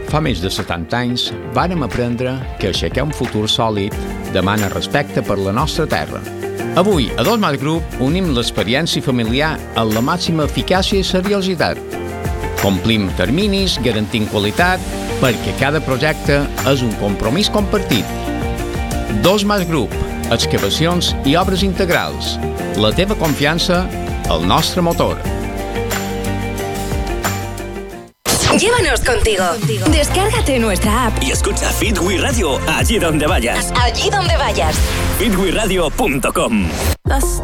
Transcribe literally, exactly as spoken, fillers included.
Fa més de setanta anys vàrem aprendre que aixecar un futur sòlid demana respecte per la nostra terra. Avui, a Dos Mas Group, unim l'experiència familiar amb la màxima eficàcia i seriositat. Complim terminis, garantint qualitat, perquè cada projecte és un compromís compartit. Dos Mas Group, excavacions i obres integrals. La teva confiança, el nostre motor. Llévanos contigo. Descárgate nuestra app y escucha Fitwi Radio allí donde vayas. Allí donde vayas. fitwi radio punto com